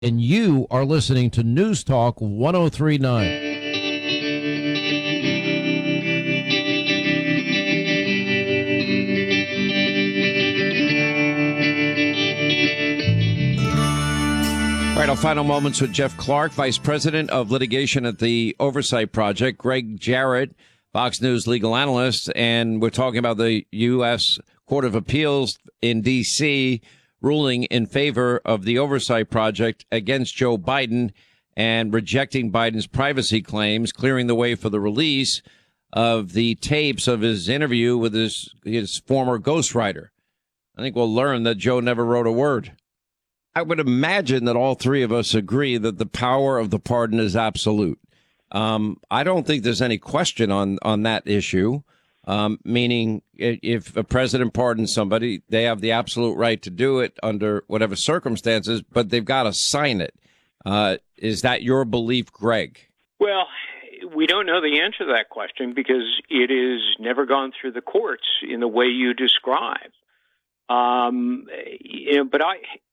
And you are listening to News Talk 1039. All right, our final moments with Jeff Clark, Vice President of Litigation at the Oversight Project, Greg Jarrett, Fox News legal analyst, and we're talking about the U.S. Court of Appeals in D.C. ruling in favor of the Oversight Project against Joe Biden and rejecting Biden's privacy claims, clearing the way for the release of the tapes of his interview with his former ghostwriter. I think we'll learn that Joe never wrote a word. I would imagine that all three of us agree that the power of the pardon is absolute. I don't think there's any question on that issue, meaning if a president pardons somebody, they have the absolute right to do it under whatever circumstances, but they've got to sign it. Is that your belief, Greg? Well, we don't know the answer to that question because it is never gone through the courts in the way you describe. But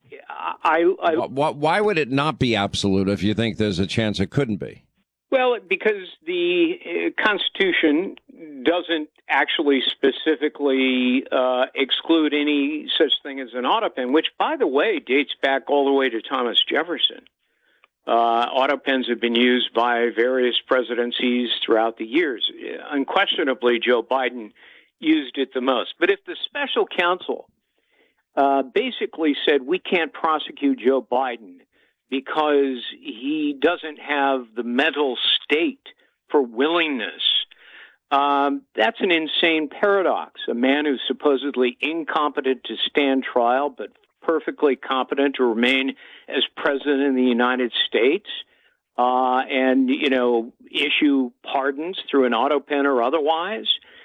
why would it not be absolute if you think there's a chance it couldn't be? Well, because the Constitution doesn't actually specifically exclude any such thing as an autopen, which, by the way, dates back all the way to Thomas Jefferson. Autopens have been used by various presidencies throughout the years. Unquestionably, Joe Biden used it the most. But if the special counsel basically said we can't prosecute Joe Biden because he doesn't have the mental state for willingness, that's an insane paradox. A man who's supposedly incompetent to stand trial but perfectly competent to remain as president of the United States and, issue pardons through an autopen or otherwise.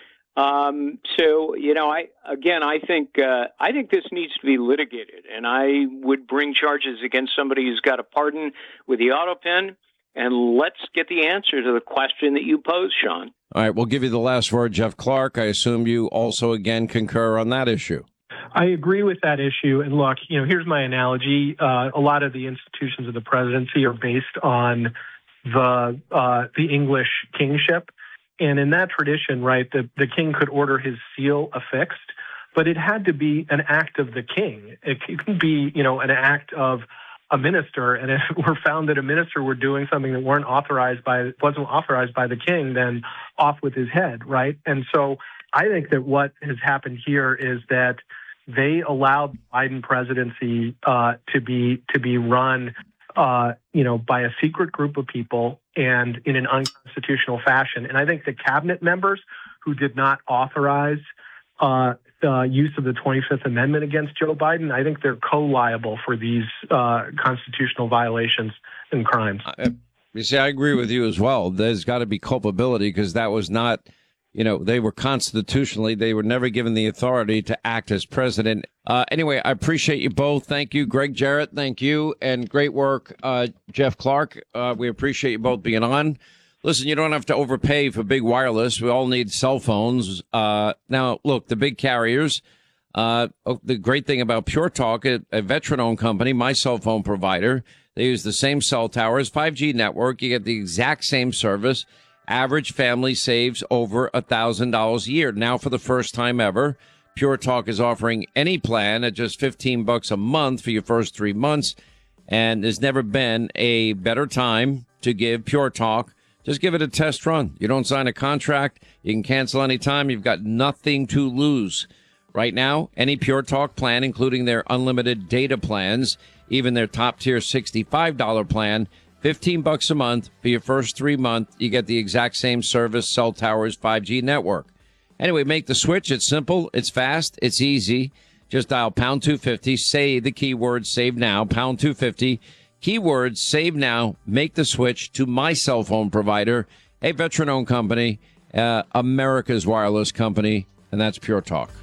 I think this needs to be litigated, and I would bring charges against somebody who's got a pardon with the autopen, and let's get the answer to the question that you posed, Sean. All right, we'll give you the last word, Jeff Clark. I assume you also, again, concur on that issue. I agree with that issue. And look, here's my analogy. A lot of the institutions of the presidency are based on the English kingship. And in that tradition, right, the king could order his seal affixed, but it had to be an act of the king. It couldn't be, an act of a minister. And if it were found that a minister were doing something that wasn't authorized by the king, then off with his head, right? And so I think that what has happened here is that they allowed the Biden presidency to be run by a secret group of people and in an unconstitutional fashion. And I think the cabinet members who did not authorize the use of the 25th Amendment against Joe Biden, I think they're co-liable for these constitutional violations and crimes. You see, I agree with you as well. There's got to be culpability because that was not, they were constitutionally, they were never given the authority to act as president. Anyway, I appreciate you both. Thank you, Greg Jarrett. Thank you. And great work, Jeff Clark. We appreciate you both being on. Listen, you don't have to overpay for big wireless. We all need cell phones. Now, look, the big carriers, the great thing about Pure Talk, a veteran-owned company, my cell phone provider, they use the same cell towers, 5G network. You get the exact same service. Average family saves over $1,000 a year. Now, for the first time ever, Pure Talk is offering any plan at just $15 a month for your first 3 months. And there's never been a better time to give Pure Talk. Just give it a test run. You don't sign a contract. You can cancel anytime. You've got nothing to lose. Right now, any Pure Talk plan, including their unlimited data plans, even their top-tier $65 plan, $15 a month for your first 3 months. You get the exact same service, cell towers, 5G network. Anyway, make the switch. It's simple. It's fast. It's easy. Just dial pound 250. Say the keyword save now, pound 250. Keyword save now. Make the switch to my cell phone provider, a veteran-owned company, America's wireless company, and that's Pure Talk.